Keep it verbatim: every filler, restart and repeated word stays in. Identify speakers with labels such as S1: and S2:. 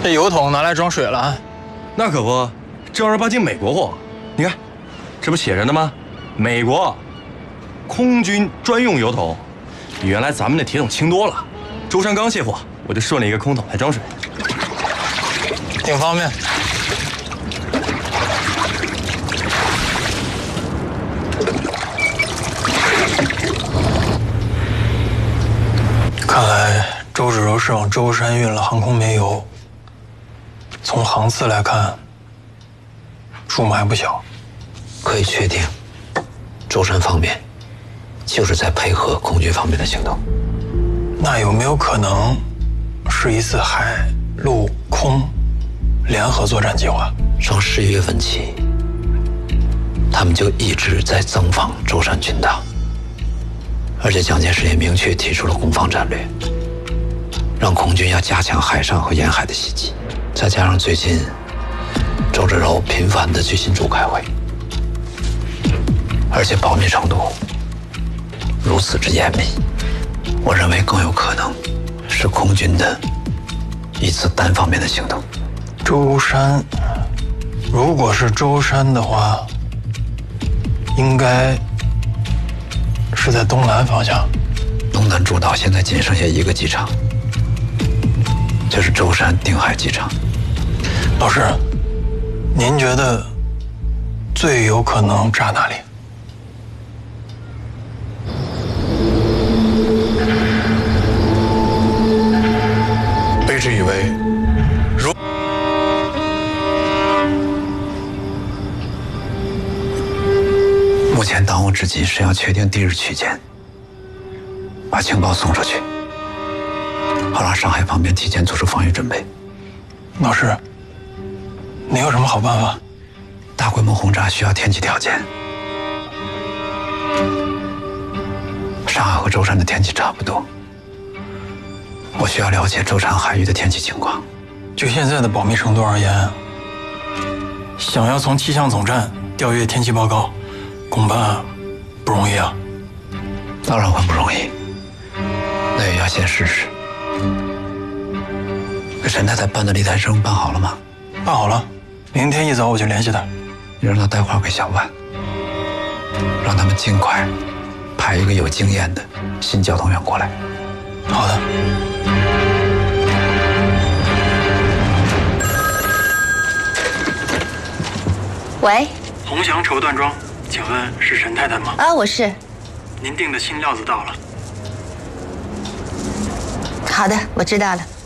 S1: 这油桶拿来装水了啊？
S2: 那可不，正儿八经美国货。你看，这不写着呢吗？美国空军专用油桶，比原来咱们那铁桶轻多了。舟山刚卸货，我就顺了一个空桶来装水，
S1: 挺方便。看来周芷柔是往舟山运了航空煤油。从航次来看，数目还不小。
S3: 可以确定，舟山方面就是在配合空军方面的行动。
S1: 那有没有可能是一次海陆空联合作战计划？
S3: 从十一月份起，他们就一直在增防舟山群岛，而且蒋介石也明确提出了攻防战略，让空军要加强海上和沿海的袭击。再加上最近周芷柔频繁地去新竹开会，而且保密程度如此之严密，我认为更有可能是空军的一次单方面的行动。
S1: 舟山，如果是舟山的话，应该是在东南方向。
S3: 东南诸岛现在仅剩下一个机场，就是舟山定海机场。
S1: 老师，您觉得最有可能炸哪里？
S4: 卑职以为，如
S3: 目前当务之急是要确定地日区间，把情报送出去，好让上海方面提前做出防御准备。
S1: 老师，你有什么好办法？
S3: 大规模轰炸需要天气条件，上海和舟山的天气差不多，我需要了解舟山海域的天气情况。
S1: 就现在的保密程度而言，想要从气象总站调阅天气报告，恐怕不容易啊。
S3: 当然会不容易，那也要先试试。这陈太太办的立台生办好了吗？
S1: 办好了，明天一早我就联系他。
S3: 你让他带话给小万，让他们尽快派一个有经验的新交通员过来。
S1: 好的。
S5: 喂，
S1: 鸿祥绸缎庄，请问是陈太太吗？
S5: 啊，我是。
S1: 您订的新料子到了。
S5: 好的，我知道了。